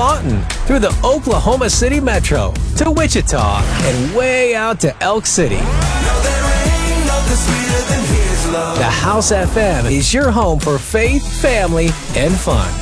Lawton, through the Oklahoma City Metro, to Wichita, and way out to Elk City. The House FM is your home for faith, family, and fun.